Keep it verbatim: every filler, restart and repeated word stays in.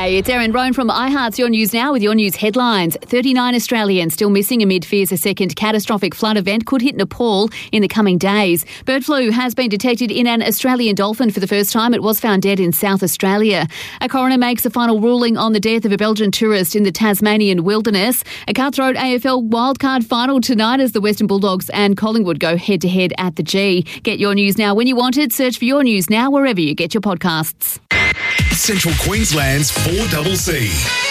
G'day, it's Erin Roan from iHeart's Your News Now with your news headlines. thirty-nine Australians still missing amid fears a second catastrophic flood event could hit Nepal in the coming days. Bird flu has been detected in an Australian dolphin for the first time. It was found dead in South Australia. A coroner makes a final ruling on the death of a Belgian tourist in the Tasmanian wilderness. A cutthroat A F L wildcard final tonight as the Western Bulldogs and Collingwood go head-to-head at the G. Get Your News Now when you want it. Search for Your News Now wherever you get your podcasts. Central Queensland's four C C.